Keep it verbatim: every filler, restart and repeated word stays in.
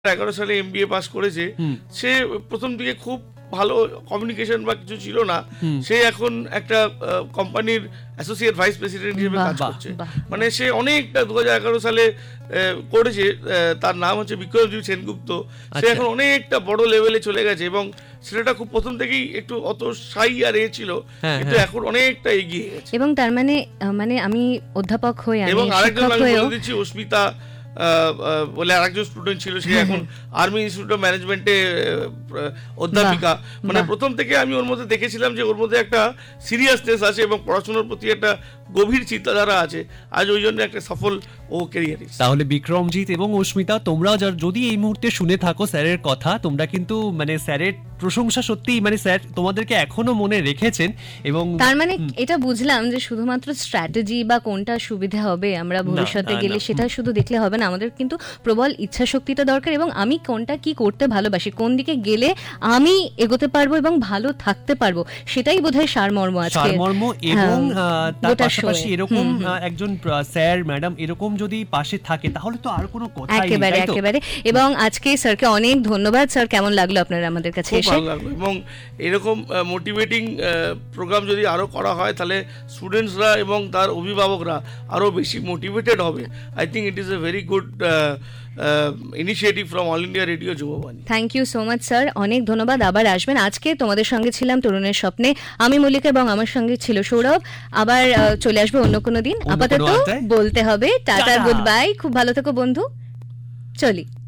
এগারো সালে MBA pass করেছে, সে প্রথম দিকে খুব ভালো কমিউনিকেশন বা কিছু ছিল না, সে এখন একটা কোম্পানির অ্যাসোসিয়েট ভাইস প্রেসিডেন্ট হিসেবে কাজ করছে। মানে সে অনেকটা দু হাজার এগারো সালে করেছে, তার নাম হচ্ছে বিক্রমজিৎ সেনগুপ্ত। সে এখন অনেকটা বড় লেভেলে চলে গেছে এবং সেটা খুব প্রথম থেকেই একটু অত সাই আর এ ছিল, কিন্তু এখন অনেকটা এগিয়ে গেছে। এবং তার মানে মানে আমি অধ্যাপক হয়ে এবং আরেকজন আমি বলে দিচ্ছি, অস্মিতা বলে আরেকজন স্টুডেন্ট ছিল, সে এখন আর্মি ইনস্টিটিউট অফ ম্যানেজমেন্টে অধ্যাপিকা। মানে প্রথম থেকে আমি ওর মধ্যে দেখেছিলাম যে ওর মধ্যে একটা সিরিয়াসনেস আছে এবং পড়াশোনার প্রতি একটা গভীর চিন্তাধারা আছে। আজ ওই জন্য একটা সফল ও ক্যারিয়ারিস্ট। তাহলে বিক্রমজিৎ এবং অস্মিতা, তোমরা যদি এই মুহূর্তে শুনে থাকো স্যারের কথা, তোমরা কিন্তু মানে স্যারের প্রশংসা সত্যি, মানে স্যার তোমাদেরকে এখনো মনে রেখেছেন। এবং তার মানে এটা বুঝলাম যে শুধুমাত্র স্ট্র্যাটেজি বা কোনটা সুবিধা হবে আমরা ভবিষ্যতে গেলে সেটা শুধু দেখলে হবে না, আমাদের কিন্তু প্রবল ইচ্ছা শক্তিটা দরকার এবং আমি কোনটা কি করতে ভালোবাসি, কোন দিকে গেলে আমি এগোতে পারবো এবং ভালো থাকতে পারবো, সেটাই বোধহয় সারমর্ম আছে। সারমর্ম এবং তার পাশাপাশি এরকম একজন স্যার ম্যাডাম এরকম যদি পাশে থাকে তাহলে তো আর কোনো কথাই নেই। একেবারে একেবারে। এবং আজকে স্যারকে অনেক ধন্যবাদ। স্যার, কেমন লাগলো আপনার আমাদের কাছে এসে? ভালো লাগলো। এবং এরকম মোটিভেটিং প্রোগ্রাম যদি আরো করা হয় তাহলে স্টুডেন্টসরা এবং তার অভিভাবকরা আরো বেশি মোটিভেটেড হবে। I think it is a very good initiative from all India radio যুববাণী। Thank you so much sir, অনেক ধন্যবাদ। আবার আসবেন। আজকে তোমাদের সঙ্গে ছিলাম তরুণের স্বপ্নে, আমি মল্লিকা এবং আমার সঙ্গে ছিল সৌরভ। আবার চলে আসবে অন্য কোনো দিন। আপাতত বলতে হবে টাটা, গুড বাই, খুব ভালো থেকো বন্ধু, চলি।